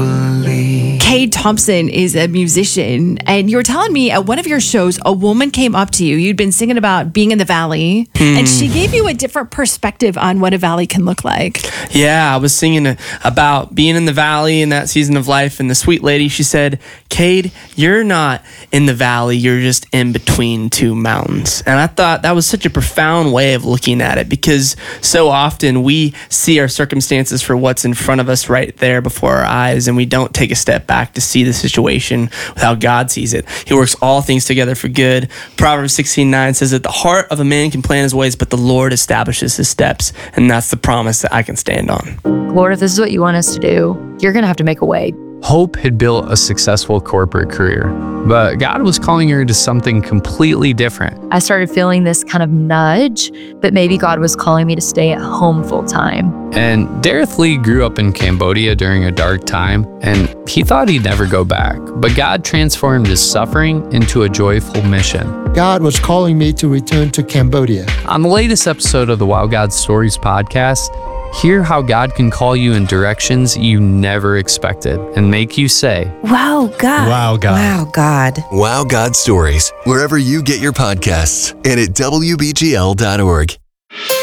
faithfully. Cade Thompson is a musician, and you were telling me at one of your shows, a woman came up to you. You'd been singing about being in the valley, and she gave you a different perspective on what a valley can look like. Yeah, I was singing about being in the valley in that season of life, and the sweet lady, she said, Cade, you're not in the valley, you're just in between two mountains. And I thought that was such a profound way of looking at it, because so often we see our circumstances for what's in front of us right there before our eyes, and we don't take a step back to see the situation with how God sees it. He works all things together for good. Proverbs 16:9 says that the heart of a man can plan his ways, but the Lord establishes his steps. And that's the promise that I can stand on. Lord, if this is what you want us to do, you're going to have to make a way. Hope had built a successful corporate career, but God was calling her to something completely different. I started feeling this kind of nudge that maybe God was calling me to stay at home full time. And Dareth Lee grew up in Cambodia during a dark time, and he thought he'd never go back. But God transformed his suffering into a joyful mission. God was calling me to return to Cambodia. On the latest episode of the Wow God Stories podcast, hear how God can call you in directions you never expected and make you say, Wow, God. Wow, God. Wow, God. Wow God Stories, wherever you get your podcasts and at WBGL.org.